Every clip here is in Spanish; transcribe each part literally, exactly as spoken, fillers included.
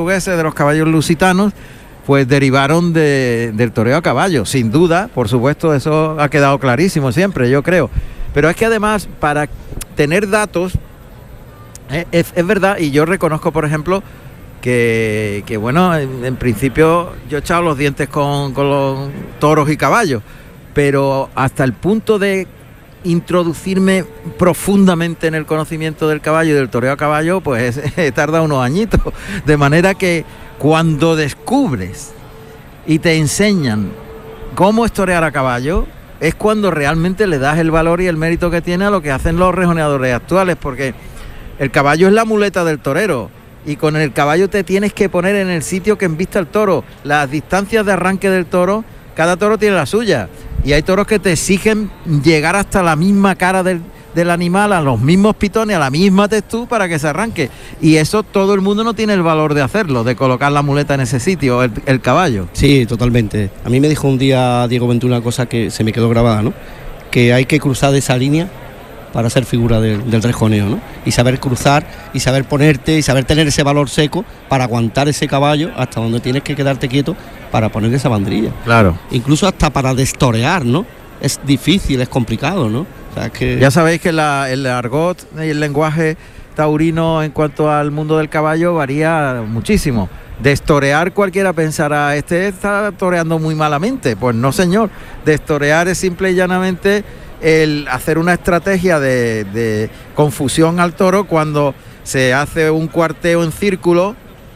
portugueses, de los caballos lusitanos, pues derivaron de, del toreo a caballo, sin duda, por supuesto, eso ha quedado clarísimo siempre, yo creo. Pero es que además, para tener datos, eh, es, es verdad, y yo reconozco, por ejemplo, que, que bueno, en, en principio yo he echado los dientes con, con los toros y caballos, pero hasta el punto de introducirme profundamente en el conocimiento del caballo y del toreo a caballo, pues he tardado unos añitos, de manera que cuando descubres y te enseñan cómo es torear a caballo, es cuando realmente le das el valor y el mérito que tiene a lo que hacen los rejoneadores actuales, porque el caballo es la muleta del torero, y con el caballo te tienes que poner en el sitio que embista el toro. Las distancias de arranque del toro, cada toro tiene la suya, y hay toros que te exigen llegar hasta la misma cara del, del animal, a los mismos pitones, a la misma textura para que se arranque, y eso todo el mundo no tiene el valor de hacerlo, de colocar la muleta en ese sitio, el, el caballo. Sí, totalmente. A mí me dijo un día Diego Ventura una cosa que se me quedó grabada, ¿no? Que hay que cruzar esa línea para ser figura del, del rejoneo, ¿no? Y saber cruzar, y saber ponerte, y saber tener ese valor seco para aguantar ese caballo hasta donde tienes que quedarte quieto para poner esa banderilla. Claro. Incluso hasta para destorear, ¿no? Es difícil, es complicado, ¿no? O sea, es que... Ya sabéis que la, el argot y el lenguaje taurino en cuanto al mundo del caballo varía muchísimo. Destorear, cualquiera pensará, este está toreando muy malamente. Pues no, señor. Destorear es simple y llanamente el hacer una estrategia de, de confusión al toro cuando se hace un cuarteo en círculo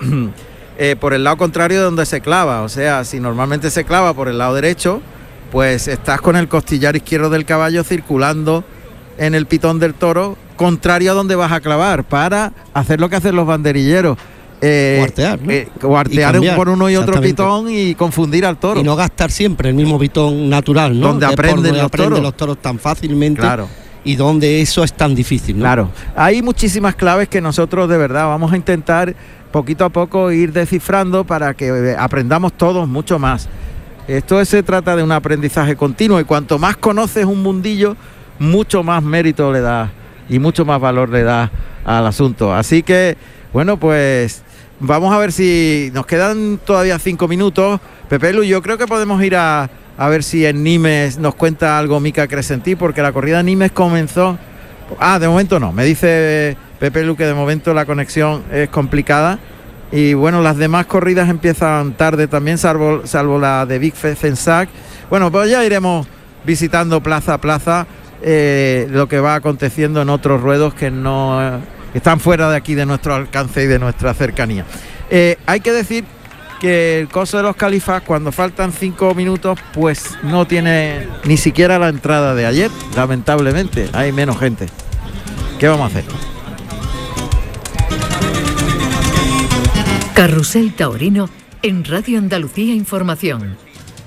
eh, por el lado contrario de donde se clava. O sea, si normalmente se clava por el lado derecho, pues estás con el costillar izquierdo del caballo circulando en el pitón del toro, contrario a donde vas a clavar, para hacer lo que hacen los banderilleros. Eh, cuartear, ¿no? eh, cuartear cambiar, por uno y otro pitón y confundir al toro. Y no gastar siempre el mismo pitón natural, ¿no? Donde aprenden, los, aprenden toros. los toros tan fácilmente. Claro. Y donde eso es tan difícil, ¿no? Claro. Hay muchísimas claves que nosotros de verdad vamos a intentar poquito a poco ir descifrando para que aprendamos todos mucho más. Esto se trata de un aprendizaje continuo, y cuanto más conoces un mundillo, mucho más mérito le das y mucho más valor le das al asunto. Así que, bueno, pues vamos a ver si nos quedan todavía cinco minutos. Pepe Lu, yo creo que podemos ir a, a ver si en Nimes nos cuenta algo Mica Crescentí, porque la corrida en Nimes comenzó... Ah, de momento no, me dice Pepe Lu que de momento la conexión es complicada. Y bueno, las demás corridas empiezan tarde también, salvo, salvo la de Big Fensac. Bueno, pues ya iremos visitando plaza a plaza eh, lo que va aconteciendo en otros ruedos que no eh, están fuera de aquí de nuestro alcance y de nuestra cercanía. Eh, hay que decir que el coso de los Califas, cuando faltan cinco minutos, pues no tiene ni siquiera la entrada de ayer, lamentablemente, hay menos gente. ¿Qué vamos a hacer? Carrusel Taurino en Radio Andalucía Información.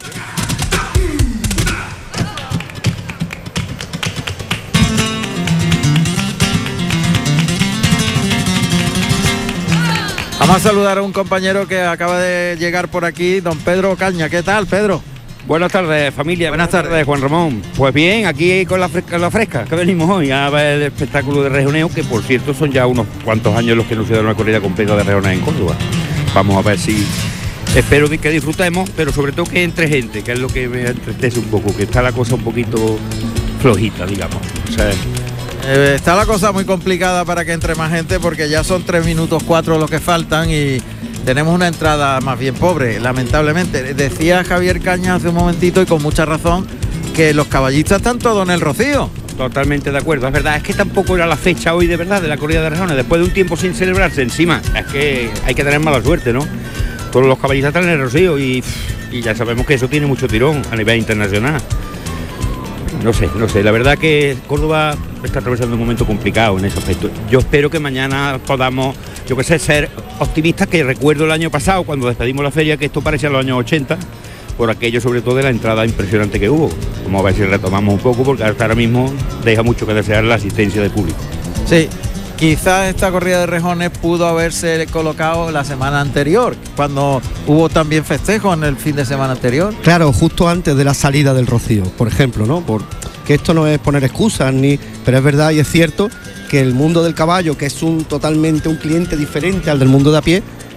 Vamos a saludar a un compañero que acaba de llegar por aquí, don Pedro Caña. ¿Qué tal, Pedro? Buenas tardes, familia. Buenas, Buenas tardes, Juan Ramón. Pues bien, aquí con la fresca, la fresca que venimos hoy a ver el espectáculo de rejoneo, que por cierto son ya unos cuantos años los que no se dan una corrida completa de rejoneo en Córdoba. Vamos a ver si... Espero que, que disfrutemos, pero sobre todo que entre gente, que es lo que me entristece un poco, que está la cosa un poquito flojita, digamos. O sea, eh, está la cosa muy complicada para que entre más gente, porque ya son tres minutos cuatro los que faltan y tenemos una entrada más bien pobre, lamentablemente. Decía Javier Caña hace un momentito, y con mucha razón, que los caballistas están todos en el Rocío. Totalmente de acuerdo, es verdad, es que tampoco era la fecha hoy de verdad de la corrida de rejones, después de un tiempo sin celebrarse encima, es que hay que tener mala suerte, ¿no? Todos los caballistas están en el Rocío y, y ya sabemos que eso tiene mucho tirón a nivel internacional. No sé, no sé, la verdad que Córdoba está atravesando un momento complicado en ese aspecto. Yo espero que mañana podamos, yo qué sé, ser optimistas, que recuerdo el año pasado cuando despedimos la feria que esto parecía los años ochenta, por aquello sobre todo de la entrada impresionante que hubo. Vamos a ver si retomamos un poco, porque hasta ahora mismo deja mucho que desear la asistencia del público. Sí, quizás esta corrida de rejones pudo haberse colocado la semana anterior, cuando hubo también festejo en el fin de semana anterior. Claro, justo antes de la salida del Rocío, por ejemplo, ¿no? Porque esto no es poner excusas, ni, pero es verdad y es cierto que el mundo del caballo, que es un totalmente un cliente diferente al del mundo de a pie,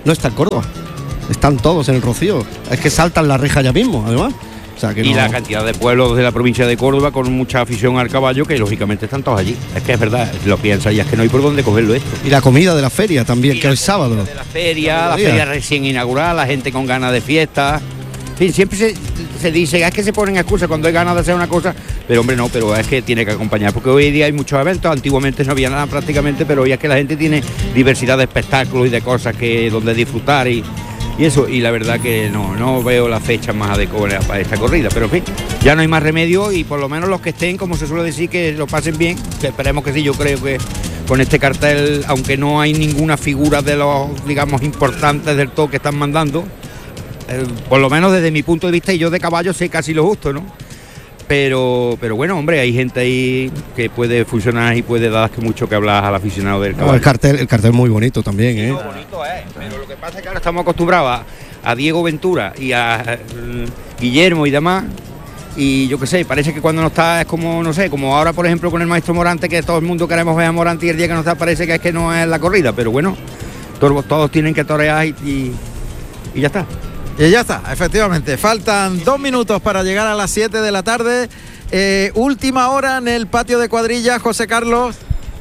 no está en Córdoba. Están todos en el Rocío. Es que saltan la reja ya mismo, además. O sea, que y no... la cantidad de pueblos de la provincia de Córdoba con mucha afición al caballo, que lógicamente están todos allí. Es que es verdad, lo piensa y es que no hay por dónde cogerlo esto. Y la comida de la feria también, que hoy es sábado. De la feria, la feria recién inaugurada, la gente con ganas de fiesta. Sí, siempre se, se dice, es que se ponen excusas cuando hay ganas de hacer una cosa, pero hombre no, pero es que tiene que acompañar, porque hoy día hay muchos eventos, antiguamente no había nada prácticamente, pero hoy es que la gente tiene diversidad de espectáculos y de cosas que donde disfrutar y, y eso, y la verdad que no, no veo la fecha más adecuada para esta corrida, pero en fin, ya no hay más remedio y por lo menos los que estén, como se suele decir, que lo pasen bien, que esperemos que sí, yo creo que con este cartel, aunque no hay ninguna figura de los, digamos, importantes del todo que están mandando, Eh, por lo menos desde mi punto de vista, y yo de caballo sé casi lo justo, ¿no? Pero, pero bueno, hombre, hay gente ahí que puede funcionar y puede dar mucho que hablar al aficionado del caballo. No, el cartel, el cartel muy bonito también, ¿eh? Muy bonito es, pero lo que pasa es que ahora estamos acostumbrados a, a Diego Ventura y a eh, Guillermo y demás, y yo qué sé, parece que cuando no está es como, no sé, como ahora por ejemplo con el maestro Morante, que todo el mundo queremos ver a Morante y el día que no está parece que es que no es la corrida, pero bueno, todos, todos tienen que torear y, y, y ya está. Y ya está, efectivamente. Faltan dos minutos para llegar a las siete de la tarde. Eh, última hora en el patio de cuadrilla, José Carlos.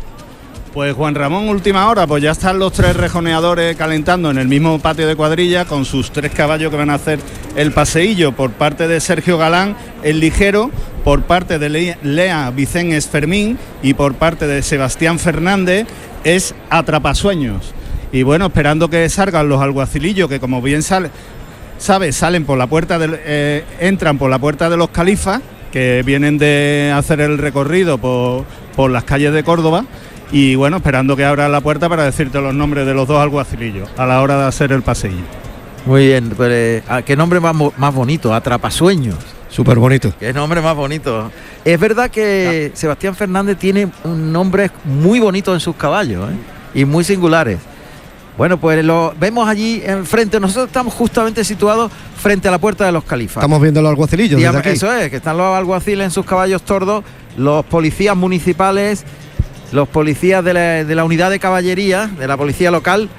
Pues Juan Ramón, última hora, pues ya están los tres rejoneadores calentando en el mismo patio de cuadrilla con sus tres caballos que van a hacer el paseillo. Por parte de Sergio Galán, el ligero, por parte de Lea Vicens Fermín y por parte de Sebastián Fernández es Atrapasueños. Y bueno, esperando que salgan los alguacilillos, que como bien sale... ¿Sabes? Salen por la puerta del, eh, entran por la puerta de los califas, que vienen de hacer el recorrido por, por las calles de Córdoba, y bueno, esperando que abran la puerta para decirte los nombres de los dos alguacilillos a la hora de hacer el paseillo. Muy bien, pues, eh, qué nombre más, más bonito, Atrapasueños. Súper bonito. Qué nombre más bonito. Es verdad que Sebastián Fernández tiene un nombre muy bonito en sus caballos, ¿eh? Y muy singulares. Bueno, pues lo vemos allí enfrente. Nosotros estamos justamente situados frente a la puerta de los califas. Estamos viendo los alguacilillos. Digamos, desde aquí. Eso es, que están los alguaciles en sus caballos tordos, los policías municipales, los policías de la, de la unidad de caballería, de la policía local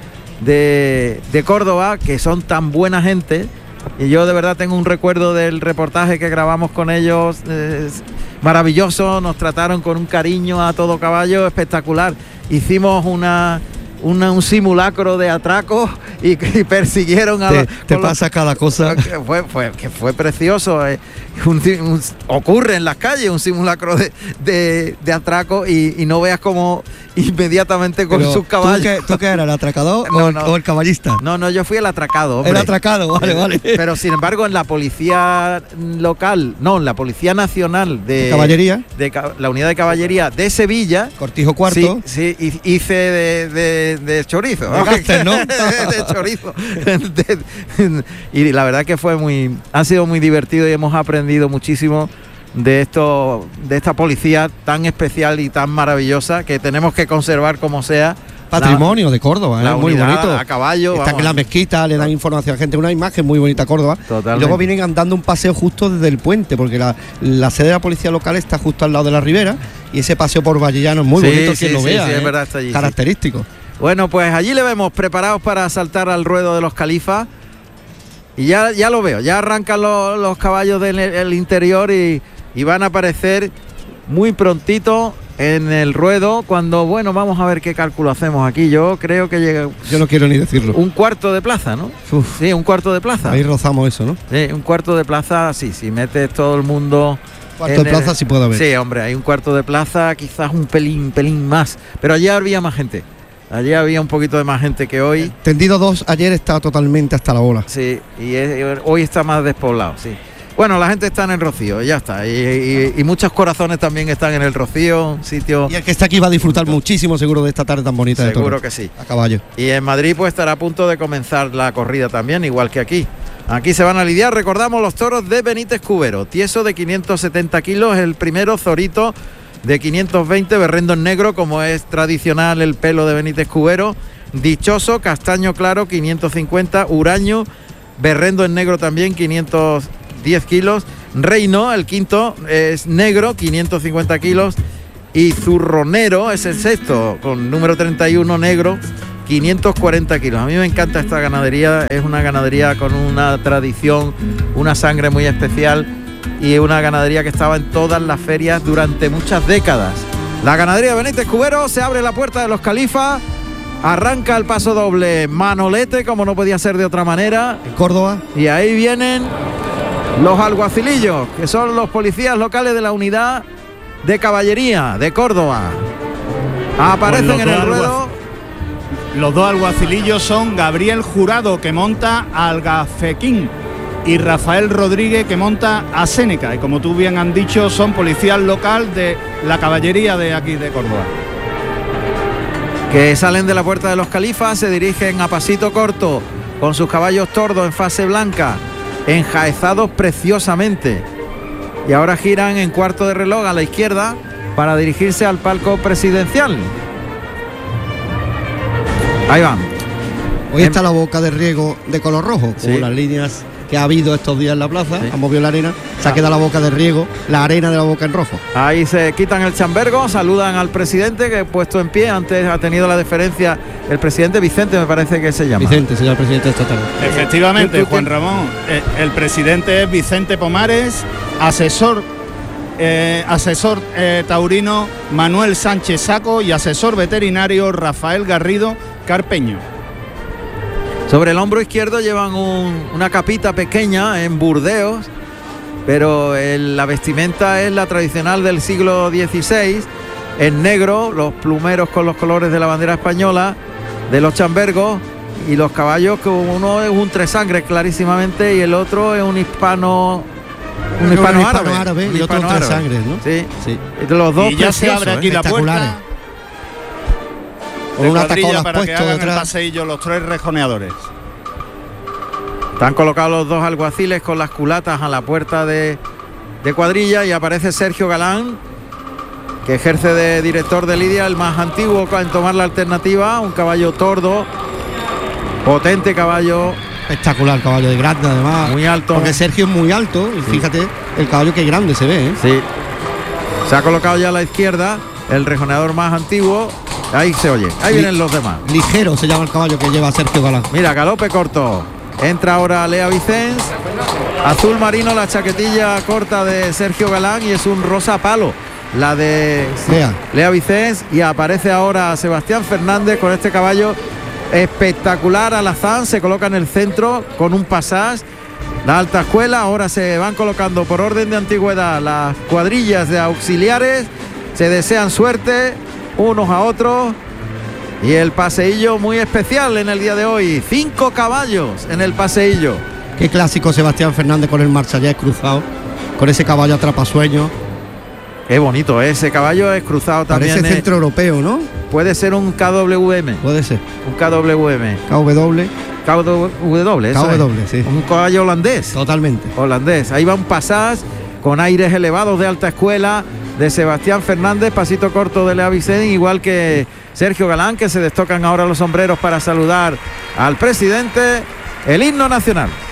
de, de Córdoba, que son tan buena gente. Y yo de verdad tengo un recuerdo del reportaje que grabamos con ellos, eh, maravilloso. Nos trataron con un cariño a todo caballo espectacular. Hicimos una... Una, un simulacro de atraco y, y persiguieron a te, los, te pasa los, cada cosa que fue, fue, que fue precioso, eh. un, un, ocurre en las calles un simulacro de, de, de atraco y, y no veas cómo inmediatamente con Pero sus caballos. ¿Tú qué, ¿tú qué eras, el atracador no, o, el, no, o el caballista? No, no, yo fui el atracado, hombre. El atracado, vale, vale. Pero sin embargo en la policía local, no, en la Policía Nacional de Caballería, de la unidad de caballería de Sevilla, Cortijo Cuarto, sí, sí hice de, de de chorizo, de Gaster, ¿no? de, de chorizo. De, de, y la verdad que fue muy, ha sido muy divertido y hemos aprendido muchísimo de esto, de esta policía tan especial y tan maravillosa que tenemos que conservar como sea. Patrimonio la, de Córdoba, ¿eh? Muy bonito. A caballo. Están en la mezquita, le dan información a la gente, una imagen muy bonita a Córdoba. Totalmente. Y luego vienen andando un paseo justo desde el puente, porque la, la sede de la policía local está justo al lado de la ribera y ese paseo por Vallellano es muy sí, bonito, sí, quien lo sí, vea, sí, ¿eh? Es verdad, está allí, característico. Sí. Bueno, pues allí le vemos preparados para saltar al ruedo de los califas. Y ya, ya lo veo, ya arrancan los, los caballos del el interior y, y van a aparecer muy prontito en el ruedo cuando, bueno, vamos a ver qué cálculo hacemos aquí. Yo creo que llega... Yo no quiero ni decirlo. Un cuarto de plaza, ¿no? Uf, sí, un cuarto de plaza. Ahí rozamos eso, ¿no? Sí, un cuarto de plaza, sí, si metes todo el mundo... Cuarto de plaza el... sí puede haber. Sí, hombre, hay un cuarto de plaza, quizás un pelín, pelín más. Pero allí había más gente. Allí había un poquito de más gente que hoy. Tendido dos, ayer estaba totalmente hasta la bola. Sí, y es, hoy está más despoblado, sí. Bueno, la gente está en el Rocío, ya está. Y, y, y muchos corazones también están en el Rocío, sitio... Y el que está aquí va a disfrutar muchísimo seguro de esta tarde tan bonita. Seguro de Seguro que sí. A caballo. Y en Madrid pues estará a punto de comenzar la corrida también, igual que aquí. Aquí se van a lidiar, recordamos, los toros de Benítez Cubero. Tieso de quinientos setenta kilos, el primero, Zorito de quinientos veinte, berrendo en negro, como es tradicional el pelo de Benítez Cubero. Dichoso, castaño claro, quinientos cincuenta. Huraño, berrendo en negro también, quinientos diez kilos. Reino, el quinto, es negro, quinientos cincuenta kilos. Y Zurronero es el sexto, con número treinta y uno, negro, quinientos cuarenta kilos. A mí me encanta esta ganadería, es una ganadería con una tradición, una sangre muy especial y una ganadería que estaba en todas las ferias durante muchas décadas. La ganadería Benítez Cubero, se abre la puerta de los Califas, arranca el paso doble Manolete, como no podía ser de otra manera. En Córdoba. Y ahí vienen los alguacilillos, que son los policías locales de la unidad de caballería de Córdoba. Aparecen Pues en el ruedo. Los dos alguacilillos son Gabriel Jurado, que monta al Gafequín, y Rafael Rodríguez, que monta a Séneca. Y como tú bien han dicho, son policías local de la caballería de aquí de Córdoba. Que salen de la puerta de los Califas, se dirigen a pasito corto con sus caballos tordos en fase blanca, enjaezados preciosamente. Y ahora giran en cuarto de reloj a la izquierda para dirigirse al palco presidencial. Ahí van. Hoy está la boca de riego de color rojo, Sí. como las líneas que ha habido estos días en la plaza. Sí. Han movido la arena, se ha quedado la boca de riego, la arena de la boca en rojo. Ahí se quitan el chambergo, saludan al presidente, que puesto en pie, antes ha tenido la deferencia el presidente Vicente, me parece que se llama. Vicente, señor presidente estatal. Efectivamente, ¿Tú- tú Juan qué? Ramón, eh, el presidente es Vicente Pomares, asesor eh, asesor eh, taurino Manuel Sánchez Saco y asesor veterinario Rafael Garrido Carpeño. Sobre el hombro izquierdo llevan un- una capita pequeña en burdeos, pero el- la vestimenta es la tradicional del siglo dieciséis, en negro, los plumeros con los colores de la bandera española, de los chambergos, y los caballos, que uno es un tres sangres clarísimamente y el otro es un hispano un Un hispano, hispano árabe, árabe un y otro hispano tres árabe. sangres, ¿no? Sí, Sí. de los dos Y ya se preciosos, abre ¿eh? aquí la espectaculares. puerta Con de una cuadrilla tacolas para que puesto hagan el detrás. paseillo los tres rejoneadores. Están colocados los dos alguaciles con las culatas a la puerta de, de cuadrilla y aparece Sergio Galán, que ejerce de director de lidia, el más antiguo en tomar la alternativa, un caballo tordo, potente caballo, Espectacular, caballo de grande además. muy alto. Porque Sergio es muy alto y fíjate el caballo que grande se ve, ¿eh? Sí. Se ha colocado ya a la izquierda, el rejoneador más antiguo. Ahí se oye, ahí Sí. vienen los demás. Ligero se llama el caballo que lleva Sergio Galán. Mira, galope corto. Entra ahora Lea Vicens. Azul marino, la chaquetilla corta de Sergio Galán, y es un rosa palo la de Lea. Lea Vicens. Y aparece ahora Sebastián Fernández con este caballo espectacular. Alazán se coloca en el centro con un pasás. La alta escuela, ahora se van colocando por orden de antigüedad las cuadrillas de auxiliares. Se desean suerte unos a otros. Y el paseillo muy especial en el día de hoy. Cinco caballos en el paseillo. Qué clásico Sebastián Fernández con el Marsallés cruzado, con ese caballo atrapasueño. Qué bonito, ¿eh? Ese caballo es cruzado también. Parece eh. centro europeo, ¿no? Puede ser un K W M. Puede ser. Un K W M. K W. K W, eso K W, es. sí. Un caballo holandés. Totalmente. Holandés. Ahí va un pasás con aires elevados de alta escuela de Sebastián Fernández, pasito corto de Lea Vicens, igual que Sergio Galán, que se destocan ahora los sombreros para saludar al presidente. El himno nacional.